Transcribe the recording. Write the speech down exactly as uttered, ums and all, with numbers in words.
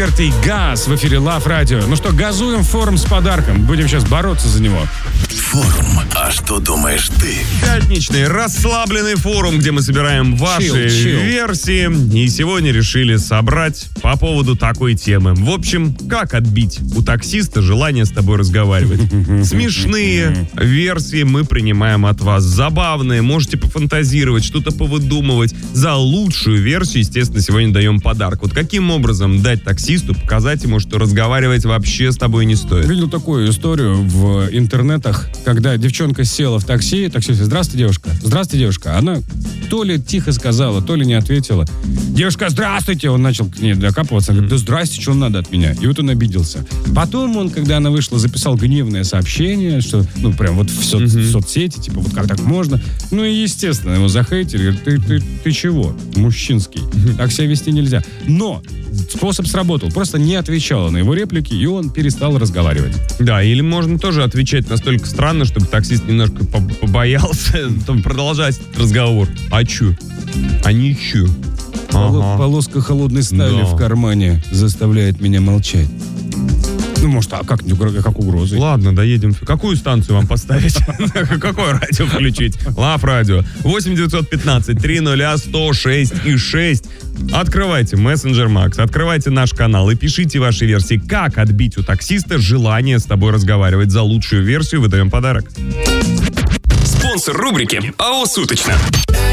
Альберт и Газ в эфире Love Radio. Ну что, газуем форум с подарком. Будем сейчас бороться за него. Форум. А что думаешь ты? Пятничный расслабленный форум, где мы собираем ваши Chill, chill. версии. И сегодня решили собрать по поводу такой темы. В общем, как отбить у таксиста желание с тобой разговаривать? Смешные версии мы принимаем от вас. Забавные, можете пофантазировать, что-то повыдумывать. За лучшую версию, естественно, сегодня даем подарок. Вот каким образом дать таксисту, показать ему, что разговаривать вообще с тобой не стоит? Видел такую историю в интернетах, когда девчонка села в такси, таксист говорит: здравствуйте, девушка. Здравствуйте, девушка. Она то ли тихо сказала, то ли не ответила. Девушка, здравствуйте. Он начал к ней докапываться. Говорит: да здрасте, что надо от меня? И вот он обиделся. Потом он, когда она вышла, записал гневное сообщение, что, ну, прям вот в, со- в соцсети, типа, вот как так можно? Ну, и, естественно, его захейтили. Говорит: ты, ты, ты чего? Мужчинский. Так себя вести нельзя. Но способ сработал. Просто не отвечала на его реплики, и он перестал разговаривать. Да, или можно тоже отвечать настолько странно, чтобы таксист немножко по- побоялся там, продолжать разговор. А чё? А не чё? Пол- Ага. Полоска холодной стали Да. в кармане заставляет меня молчать. Ну, может, а как, как угрозы? Ладно, доедем. Какую станцию вам поставить? Какое радио включить? Лав радио. восемь девятьсот пятнадцать триста сто шесть и шесть. Открывайте мессенджер Макс, открывайте наш канал и пишите ваши версии, как отбить у таксиста желание с тобой разговаривать. За лучшую версию выдаем подарок. Спонсор рубрики АО «Суточно».